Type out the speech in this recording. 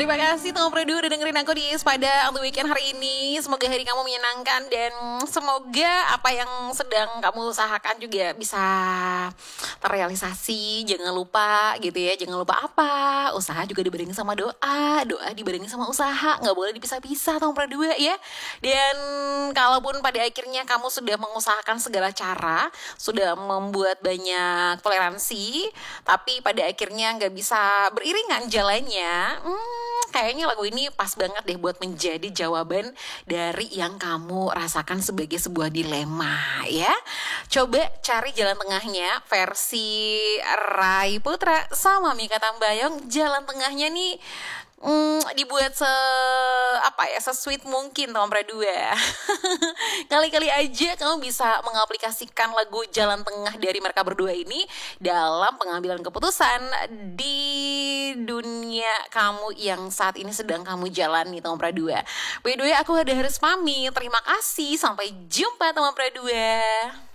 Terima kasih Tom Produ udah dengerin aku di Sepada untuk weekend hari ini. Semoga hari kamu menyenangkan dan semoga apa yang sedang kamu usahakan juga bisa terrealisasi. Jangan lupa gitu ya, jangan lupa apa? Usaha juga dibarengi sama doa, doa dibarengi sama usaha, nggak boleh dipisah-pisah Tom Produ ya. Dan kalaupun pada akhirnya kamu sudah mengusahakan segala cara, sudah membuat banyak toleransi, tapi pada akhirnya nggak bisa beriringan jalannya, kayaknya lagu ini pas banget deh buat menjadi jawaban dari yang kamu rasakan sebagai sebuah dilema ya. Coba cari jalan tengahnya versi Rai Putra sama Mika Tambayong. Jalan tengahnya nih dibuat sesweet mungkin Tom Pradua. Kali-kali aja kamu bisa mengaplikasikan lagu Jalan Tengah dari mereka berdua ini dalam pengambilan keputusan di dunia kamu yang saat ini sedang kamu jalani Tom Pradua. By the way, aku udah harus pamit. Terima kasih, sampai jumpa Tom Pradua.